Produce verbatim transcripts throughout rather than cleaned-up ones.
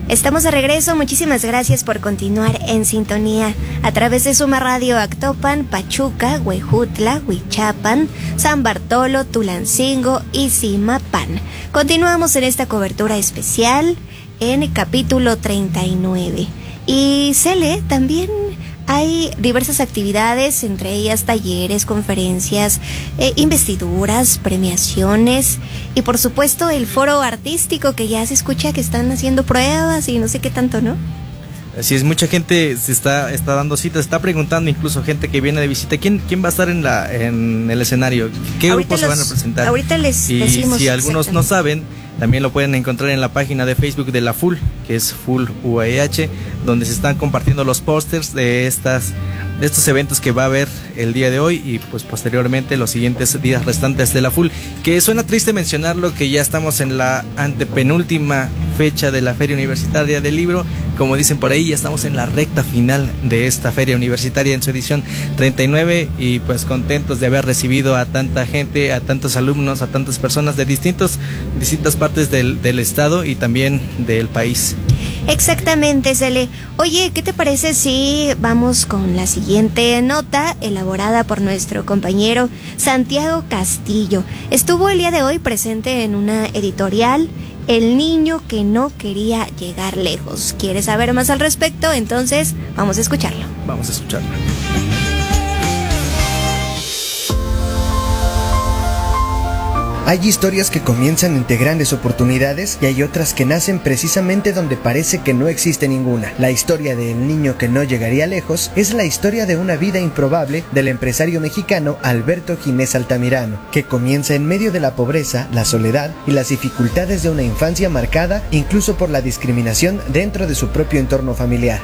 Estamos de regreso, muchísimas gracias por continuar en sintonía a través de Suma Radio Actopan, Pachuca, Huejutla, Huichapan, San Bartolo, Tulancingo y Zimapán. Continuamos en esta cobertura especial en el capítulo treinta y nueve. Y Cele, también hay diversas actividades, entre ellas talleres, conferencias, eh, investiduras, premiaciones y por supuesto el foro artístico que ya se escucha que están haciendo pruebas y no sé qué tanto, ¿no? Así es, mucha gente se está, está dando citas, está preguntando, incluso gente que viene de visita, ¿quién, quién va a estar en la en el escenario? ¿Qué Ahorita grupos los, se van a presentar? Ahorita les y decimos. Si algunos no saben, también lo pueden encontrar en la página de Facebook de la F U L, que es F U L U A H, donde se están compartiendo los pósters de estas de estos eventos que va a haber el día de hoy y pues posteriormente los siguientes días restantes de la F U L. Que suena triste mencionarlo, que ya estamos en la antepenúltima fecha de la Feria Universitaria del Libro. Como dicen por ahí, ya estamos en la recta final de esta Feria Universitaria en su edición treinta y nueve y pues contentos de haber recibido a tanta gente, a tantos alumnos, a tantas personas de distintos, distintas partes del, del estado y también del país. Exactamente, Cele. Oye, ¿qué te parece si vamos con la siguiente nota elaborada por nuestro compañero Santiago Castillo? Estuvo el día de hoy presente en una editorial, El niño que no quería llegar lejos. ¿Quieres saber más al respecto? Entonces, vamos a escucharlo. Vamos a escucharlo. Hay historias que comienzan entre grandes oportunidades y hay otras que nacen precisamente donde parece que no existe ninguna. La historia del niño que no llegaría lejos es la historia de una vida improbable del empresario mexicano Alberto Ginés Altamirano, que comienza en medio de la pobreza, la soledad y las dificultades de una infancia marcada incluso por la discriminación dentro de su propio entorno familiar.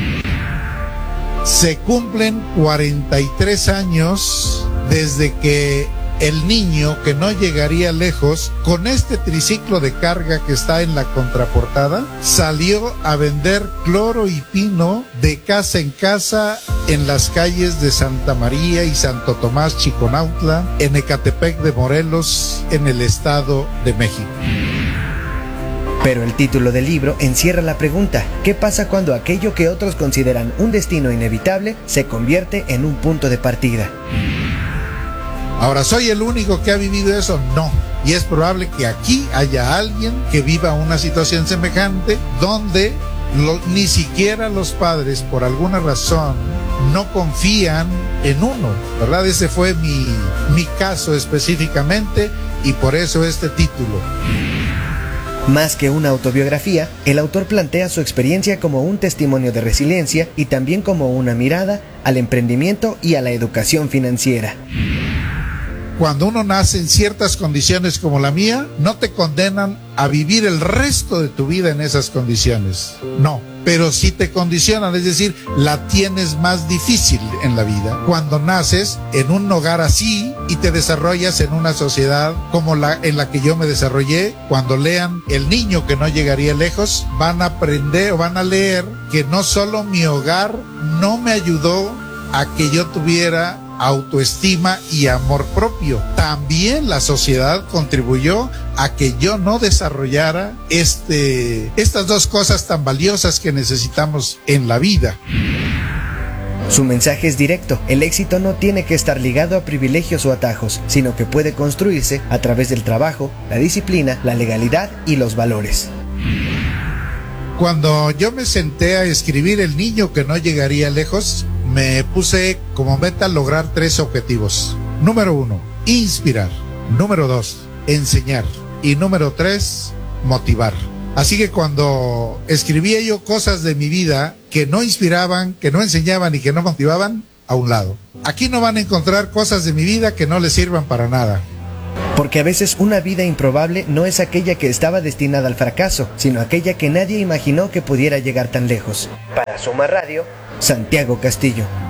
Se cumplen cuarenta y tres años desde que el niño que no llegaría lejos, con este triciclo de carga que está en la contraportada, salió a vender cloro y pino de casa en casa en las calles de Santa María y Santo Tomás Chiconautla, en Ecatepec de Morelos, en el Estado de México. Pero el título del libro encierra la pregunta: ¿qué pasa cuando aquello que otros consideran un destino inevitable se convierte en un punto de partida? Ahora, ¿soy el único que ha vivido eso? No. Y es probable que aquí haya alguien que viva una situación semejante donde lo, ni siquiera los padres, por alguna razón, no confían en uno, ¿verdad? Ese fue mi, mi caso específicamente y por eso este título. Más que una autobiografía, el autor plantea su experiencia como un testimonio de resiliencia y también como una mirada al emprendimiento y a la educación financiera. Cuando uno nace en ciertas condiciones como la mía, no te condenan a vivir el resto de tu vida en esas condiciones. No, pero sí te condicionan, es decir, la tienes más difícil en la vida. Cuando naces en un hogar así y te desarrollas en una sociedad como la en la que yo me desarrollé, cuando lean El niño que no llegaría lejos, van a aprender o van a leer que no solo mi hogar no me ayudó a que yo tuviera autoestima y amor propio, también la sociedad contribuyó a que yo no desarrollara este, estas dos cosas tan valiosas que necesitamos en la vida. Su mensaje es directo: el éxito no tiene que estar ligado a privilegios o atajos, sino que puede construirse a través del trabajo, la disciplina, la legalidad y los valores. Cuando yo me senté a escribir El niño que no llegaría lejos, me puse como meta lograr tres objetivos. Número uno, inspirar. Número dos, enseñar. Y número tres, motivar. Así que cuando escribía yo cosas de mi vida que no inspiraban, que no enseñaban y que no motivaban, a un lado. Aquí no van a encontrar cosas de mi vida que no les sirvan para nada. Porque a veces una vida improbable no es aquella que estaba destinada al fracaso, sino aquella que nadie imaginó que pudiera llegar tan lejos. Para Suma Radio, Santiago Castillo.